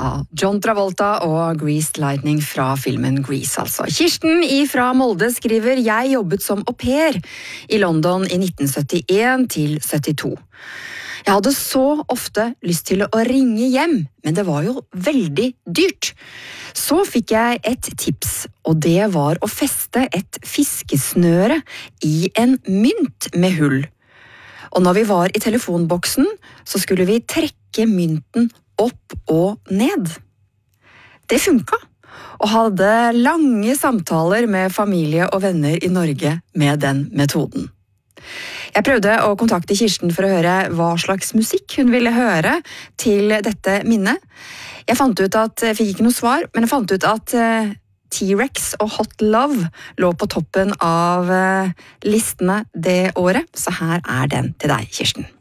Ja, John Travolta og Greased Lightning fra filmen Grease, altså. Kirsten fra Molde skriver: Jeg jobbet som au pair i London i 1971 til 72. Jeg hadde så ofte lyst til å ringe hjem, men det var jo veldig dyrt. Så fikk jeg et tips, og det var å feste et fiskesnøre i en mynt med hull. Og når vi var i telefonboksen, så skulle vi trekke mynten opp og ned. Det funka, og hadde lange samtaler med familie og venner i Norge med den metoden. Jeg prøvde å kontakte Kirsten for å høre hva slags musikk hun ville høre til dette minnet. Jeg fikk ikke noe svar, men jeg fant ut at T-Rex og Hot Love lå på toppen av listene det året, så her er den til deg, Kirsten.